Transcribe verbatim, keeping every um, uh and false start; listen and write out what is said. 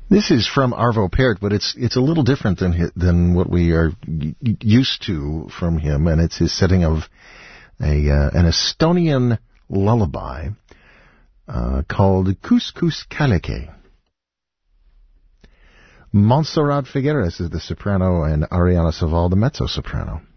This is from Arvo Pärt, but it's it's a little different than hi- than what we are y- used to from him, and it's his setting of a uh, an Estonian lullaby uh, called Couscous Kaleke. Montserrat Figueres is the soprano, and Ariana Saval the mezzo-soprano.